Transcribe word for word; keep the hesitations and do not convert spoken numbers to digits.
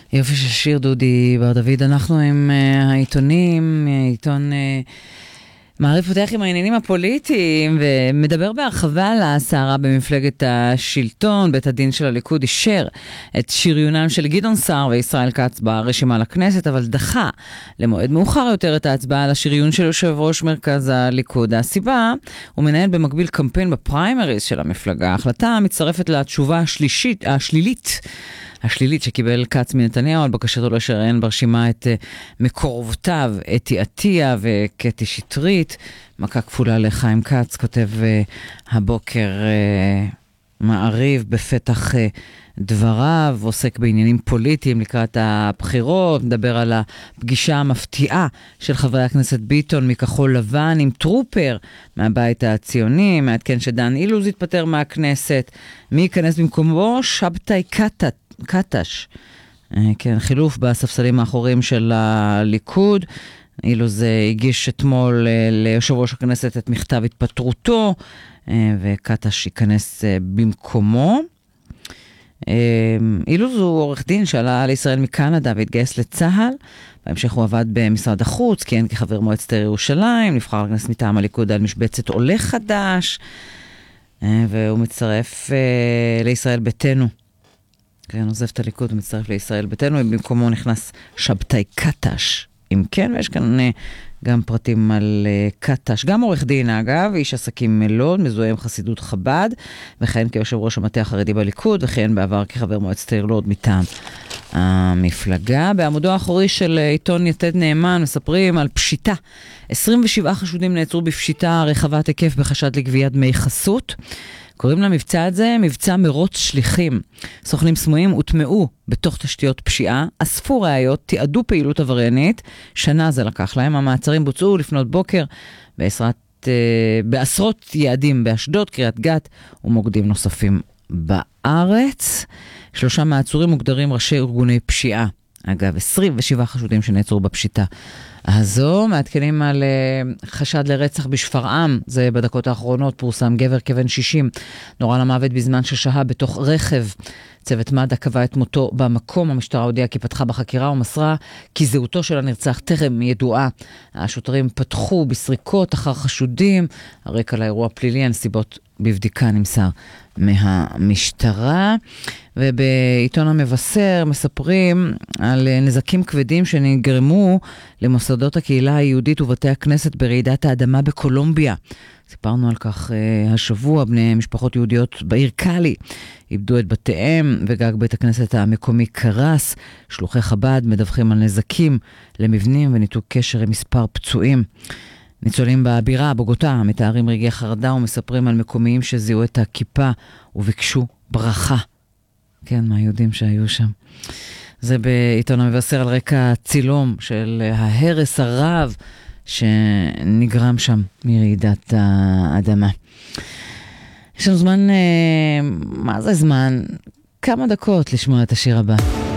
יופי של שיר, דודי בר דוד. אנחנו עם uh, העיתונים, עיתון uh, מעריב פותח עם העניינים הפוליטיים, ומדבר בהרחבה על הסערה במפלגת השלטון. בית הדין של הליכוד אישר את שריונם של גדעון סער וישראל כץ ברשימה לכנסת, אבל דחה למועד מאוחר יותר את ההצבעה על השריון של יושב ראש מרכז הליכוד. הסיבה, הוא מנהל במקביל קמפיין בפריימריז של המפלגה. ההחלטה מצטרפת לתשובה השלישית, השלילית, השלילית שקיבל כץ מנתניהו על בקשתו לשריין ברשימה את מקורבותיו, אתי עטיה וקטי שטרית. מכה כפולה לחיים כץ, כותב הבוקר מעריב בפתח דבריו, עוסק בעניינים פוליטיים לקראת הבחירות, מדבר על הפגישה המפתיעה של חברי הכנסת ביטון מכחול לבן עם טרופר מהבית הציוני, מעדכן שדן אילוז התפטר מהכנסת, מי ייכנס במקומו? שבתאי קטט קטש, כן, חילוף בספסלים האחוריים של הליכוד. אילוז הגיש אתמול ליושב ראש הכנסת את מכתב התפטרותו, וקטש ייכנס במקומו. אילוז הוא עורך דין שעלה לישראל מקנדה והתגייס לצהל. בהמשך הוא עבד במשרד החוץ, כיהן כחבר מועצת העיר ירושלים, נבחר לכנסת מטעם הליכוד על משבצת עולה חדש, והוא מצטרף לישראל ביתנו. כן, עוזב את הליכוד ומצטרף לישראל ביתנו, במקומו נכנס שבתאי קטש. אם כן, ויש כאן גם פרטים על קטש, גם עורך דין אגב, איש עסקים מלוד, מזוהה עם חסידות חב"ד, וכן כיושב ראש המטה החרדי בליכוד, וכן בעבר כחבר מועצת העיר לוד מטעם המפלגה. בעמודו האחורי של עיתון יתד נאמן מספרים על פשיטה. עשרים ושבעה חשודים נעצרו בפשיטה רחבת היקף בחשד לגביית דמי חסות. קוראים למבצע הזה מבצע מרוץ שליחים. סוכנים סמויים הוטמעו בתוך תשתיות פשיעה, אספו ראיות, תיעדו פעילות עבריינית, שנה זה לקח להם. המעצרים בוצעו לפנות בוקר בעשרת, בעשרות יעדים באשדוד, קריית גת ומוקדים נוספים בארץ. שלושה מעצורים מוגדרים ראשי ארגוני פשיעה. אגב, עשרים ושבעה חשודים שנעצרו בפשיטה הזו. מעדכנים על uh, חשד לרצח בשפרעם, זה בדקות האחרונות פורסם. גבר כבן שישים נורה למוות בזמן ששהה בתוך רכב. צוות מד"א קבע את מותו במקום. המשטרה הודיעה כי פתחה בחקירה ומסרה כי זהותו של הנרצח טרם ידועה. השוטרים פתחו בסריקות אחר חשודים. הרקע לאירוע פלילי, הנסיבות בבדיקה, נמסר מהמשטרה. ובעיתון המבשר מספרים על נזקים כבדים שנגרמו למוסדות הקהילה היהודית ובתי הכנסת ברעידת האדמה בקולומביה. סיפרנו על כך uh, השבוע. בני משפחות יהודיות בעיר קאלי איבדו את בתיהם, וגג בית הכנסת המקומי קרס. שלוחי חב"ד מדווחים על נזקים למבנים וניתוק קשר עם מספר פצועים. ניצולים בבירה, בוגוטה, מתארים רגעי חרדה ומספרים על מקומיים שזיהו את הכיפה וביקשו ברכה. כן, מהיהודים שהיו שם. זה בעיתון המבשר על רקע צילום של ההרס הרב שנגרם שם מרעידת האדמה. יש לנו זמן, מה זה זמן? כמה דקות לשמוע את השיר הבא.